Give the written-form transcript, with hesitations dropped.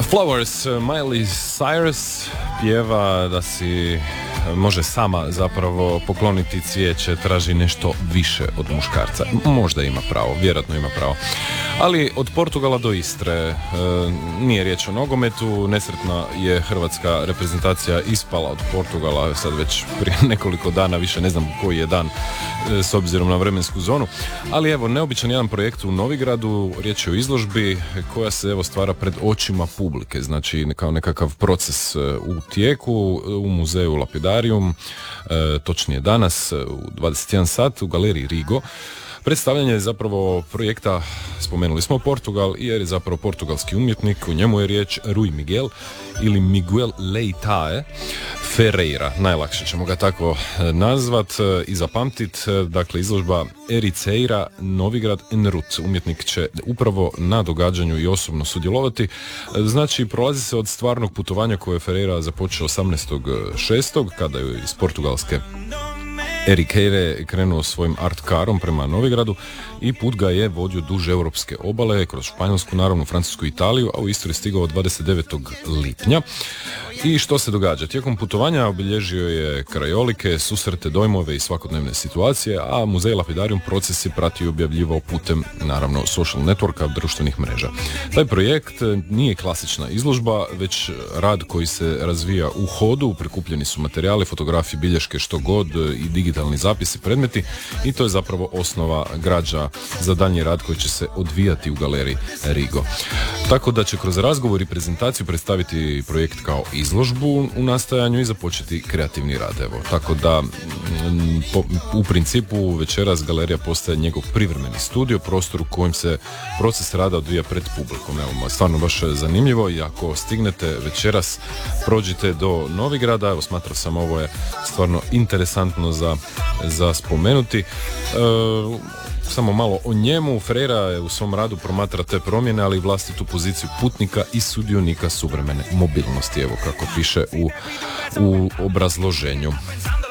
Flowers, Miley Cyrus pjeva da si može sama zapravo pokloniti cvijeće, traži nešto više od muškarca. Možda ima pravo, vjerojatno ima pravo. Ali od Portugala do Istre nije riječ o nogometu, nesretna je hrvatska reprezentacija ispala od Portugala sad već prije nekoliko dana, više ne znam koji je dan s obzirom na vremensku zonu, ali evo neobičan jedan projekt u Novigradu, riječ je o izložbi koja se evo stvara pred očima publike, znači kao nekakav proces u tijeku u muzeju Lapidarium, točnije danas u 21 sat u galeriji Rigo. Predstavljanje je zapravo projekta, spomenuli smo Portugal, jer je zapravo portugalski umjetnik, u njemu je riječ Rui Miguel ili Miguel Leitae Ferreira, najlakše ćemo ga tako nazvat i zapamtit, dakle izložba Ericeira Novigrad en Rut. Umjetnik će upravo na događanju i osobno sudjelovati, znači prolazi se od stvarnog putovanja koje je Ferreira započeo 18.6. kada je iz Portugalske Ericeira krenuo svojim art carom prema Novigradu i put ga je vodio duž europske obale, kroz Španjolsku, naravno Francusku i Italiju, a u Istru je stigao 29. lipnja. I što se događa? Tijekom putovanja obilježio je krajolike, susrete, dojmove i svakodnevne situacije, a muzej Lapidarium proces je pratio i objavljivao putem, naravno, social networka, društvenih mreža. Taj projekt nije klasična izložba, već rad koji se razvija u hodu, prikupljeni su materijali, fotografije, bilješke, što god i digitalni zapisi, predmeti i to je zapravo osnova građa za daljnji rad koji će se odvijati u galeriji Rigo. Tako da će kroz razgovor i prezentaciju predstaviti projekt kao izložbu u nastajanju i započeti kreativni rad. Evo. Tako da u principu večeras galerija postaje njegov privremeni studio, prostor u kojem se proces rada odvija pred publikom. Evo, stvarno baš zanimljivo i ako stignete večeras prođite do Novigrada, evo smatrao sam ovo je stvarno interesantno za spomenuti. Samo malo o njemu. Ferreira je u svom radu promatra te promjene, ali i vlastitu poziciju putnika i sudionika suvremene mobilnosti, evo kako piše u obrazloženju.